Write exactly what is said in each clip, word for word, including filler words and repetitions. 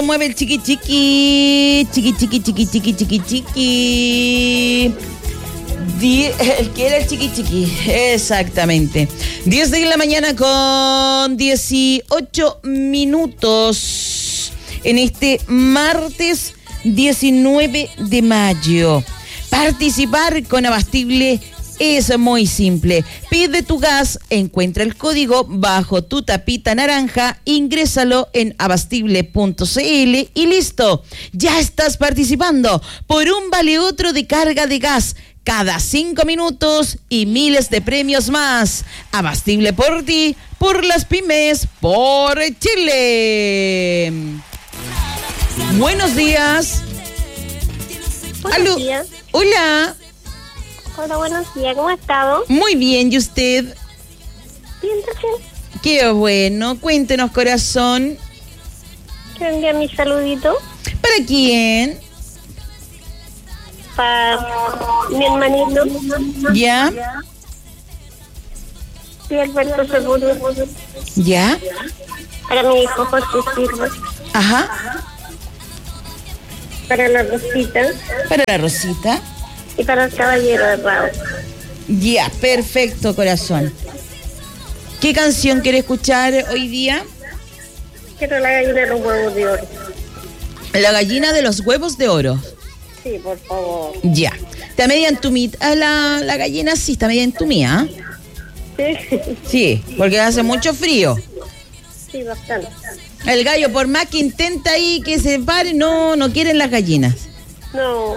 Mueve el chiqui chiqui, chiqui chiqui chiqui chiqui chiqui chiqui. Die, el que era el chiqui chiqui, exactamente. diez de la mañana con dieciocho minutos en este martes diecinueve de mayo. Participar con Abastible es muy simple. Pide tu gas, encuentra el código bajo tu tapita naranja, ingrésalo en abastible punto c l y listo. Ya estás participando por un vale otro de carga de gas cada cinco minutos y miles de premios más. Abastible por ti, por las pymes, por Chile. Buenos días. Buenos Aló. días. Hola. Hola, buenos días. ¿Cómo ha estado? Muy bien, ¿y usted? Bien, también. Qué bueno. Cuéntenos, corazón. Quiero enviar mi saludito ¿Para quién? para mi hermanito. ¿Ya? Sí, Alberto Seguro. ¿Ya? Para mi hijo José Silva. Ajá. Para la Rosita. Para la Rosita. Y para el caballero de Rao. Ya, perfecto, corazón. ¿Qué canción quiere escuchar hoy día? Quiero la gallina de los huevos de oro. La gallina de los huevos de oro. Sí, por favor. Ya. Está media entumida. La, la gallina sí está media entumida. Sí, Sí, porque hace mucho frío. sí, bastante. El gallo, por más que intenta ahí que se pare, no, no quieren las gallinas. No,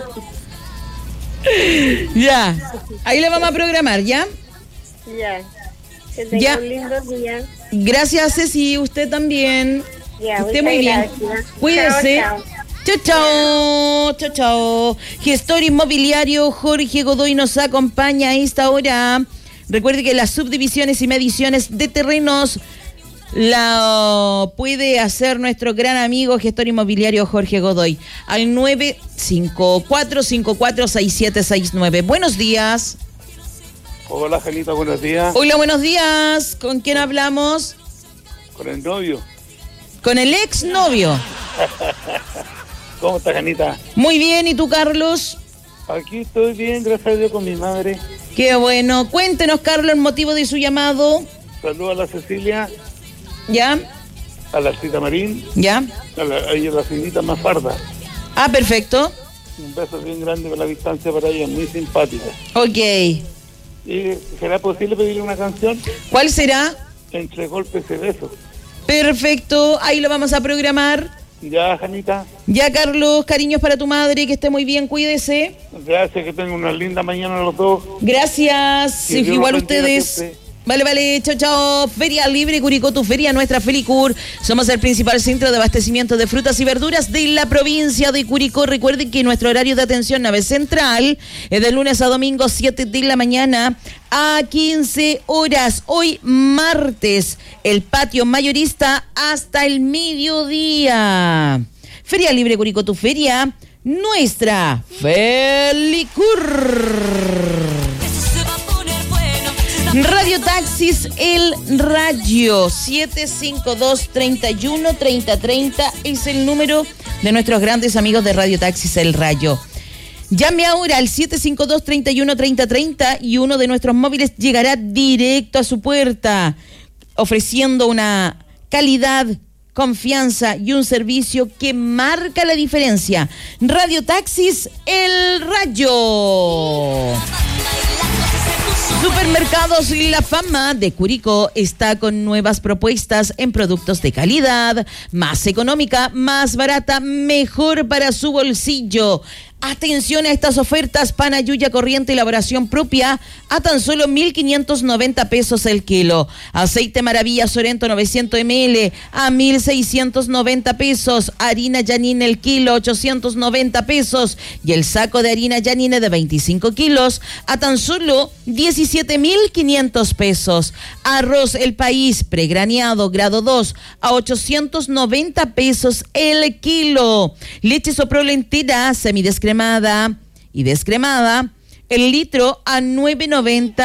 Ya. Ahí le vamos a programar, ¿ya? ya. Que tenga Ya. un lindo día. Gracias, Ceci. Usted también. Ya, Esté muchas muy bien. gracias. Cuídese. Chao, Chao, chao. Chao, chao. Gestor inmobiliario Jorge Godoy nos acompaña a esta hora. Recuerde que las subdivisiones y mediciones de terrenos la puede hacer nuestro gran amigo gestor inmobiliario Jorge Godoy al nueve cinco cuatro cinco cuatro seis siete seis nueve. Buenos días. Hola, Janita, buenos días. Hola, buenos días. ¿Con quién hablamos? Con el novio. Con el exnovio. ¿Cómo está, Janita? Muy bien, ¿y tú, Carlos? Aquí estoy bien, gracias a Dios, con mi madre. Qué bueno. Cuéntenos, Carlos, el motivo de su llamado. Saludos a la Cecilia, ¿Ya? a la Cita Marín, ¿Ya? a la, a ella, la Cinita más farda. Ah, perfecto. Un beso bien grande con la distancia para ella, muy simpática. Ok. ¿Y será posible pedirle una canción? ¿Cuál será? Entre golpes y besos. Perfecto. Ahí lo vamos a programar. Ya, Janita. Ya, Carlos, cariños para tu madre, que esté muy bien, cuídese. Gracias, que tengan una linda mañana los dos. Gracias. Que Dios Igual los bendiga ustedes. siempre. Vale, vale, chao, chao. Feria Libre Curicó, tu feria, nuestra Felicur. Somos el principal centro de abastecimiento de frutas y verduras de la provincia de Curicó. Recuerden que nuestro horario de atención nave central es de lunes a domingo, siete de la mañana a quince horas. Hoy martes, el patio mayorista hasta el mediodía. Feria Libre Curicó, tu feria, nuestra Felicur. Radio Taxis El Rayo, siete cinco dos, tres uno, tres cero tres cero es el número de nuestros grandes amigos de Radio Taxis El Rayo. Llame ahora al siete cinco dos, tres uno, tres cero tres cero y uno de nuestros móviles llegará directo a su puerta, ofreciendo una calidad, confianza y un servicio que marca la diferencia. Radio Taxis El Rayo. Supermercados La Fama de Curicó está con nuevas propuestas en productos de calidad, más económica, más barata, mejor para su bolsillo. Atención a estas ofertas: pana yuya corriente elaboración propia a tan solo mil quinientos noventa pesos el kilo. Aceite Maravilla Sorento novecientos mililitros a mil seiscientos noventa pesos. Harina Yanine el kilo ochocientos noventa pesos. Y el saco de harina Yanine de veinticinco kilos a tan solo diecisiete mil quinientos pesos. Arroz El País pregraneado grado dos a ochocientos noventa pesos el kilo. Leche Soprole entera semidescremada y descremada el litro a nueve noventa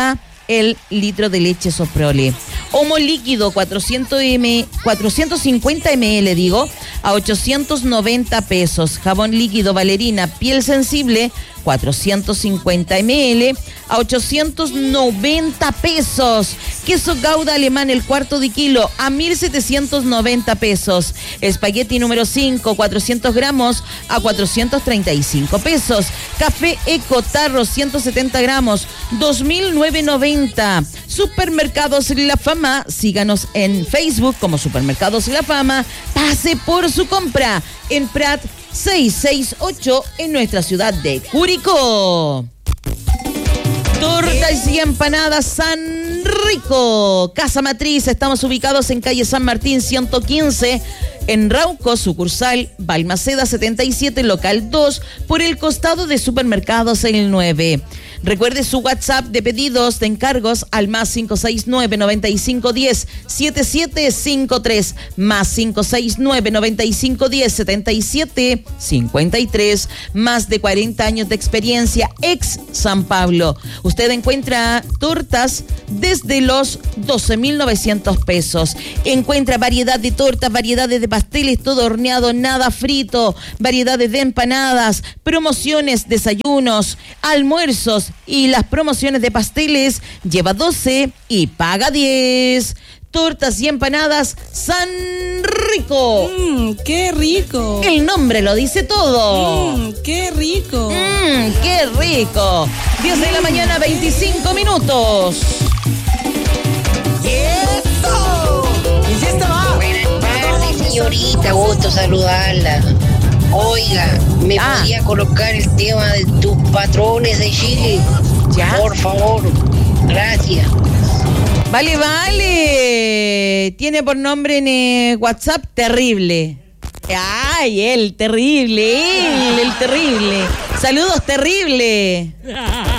el litro de leche Soprole. Omo líquido cuatrocientos mililitros, cuatrocientos cincuenta mililitros, digo, a ochocientos noventa pesos. Jabón líquido Valerina piel sensible, cuatrocientos cincuenta mililitros, a ochocientos noventa pesos. Queso Gouda alemán, el cuarto de kilo, a mil setecientos noventa pesos. Espagueti número cinco, cuatrocientos gramos, a cuatrocientos treinta y cinco pesos. Café Eco Tarro, ciento setenta gramos, dos mil novecientos noventa. Supermercados La Fama, síganos en Facebook como Supermercados La Fama. Pase por su compra en Prat seiscientos sesenta y ocho en nuestra ciudad de Curicó. Tortas y empanadas San Rico. Casa Matriz, estamos ubicados en calle San Martín ciento quince, en Rauco, sucursal Balmaceda setenta y siete, local dos, por el costado de Supermercados El nueve. Recuerde su WhatsApp de pedidos de encargos al más cinco seis nueve, noventa y cinco diez, setenta y siete cincuenta y tres, más cinco seis nueve, noventa y cinco diez, setenta y siete cincuenta y tres. Más de cuarenta años de experiencia, ex San Pablo. Usted encuentra tortas desde los doce mil novecientos pesos. Encuentra variedad de tortas, variedades de pasteles, todo horneado, nada frito, variedades de empanadas, promociones, desayunos, almuerzos y las promociones de pasteles. Lleva doce y paga diez. Tortas y empanadas San Rico. Mmm, qué rico. El nombre lo dice todo. Mmm, qué rico. Mmm, qué rico. diez de la mañana, veinticinco minutos. Buenas tardes, señorita. Gusto saludarla. Oiga, ¿me Ah. podía colocar el tema de tus patrones de Chile? Ya. Por favor. Gracias. Vale, vale. Tiene por nombre en eh, WhatsApp Terrible. Ay, él, terrible, él, el terrible. Saludos, Terrible.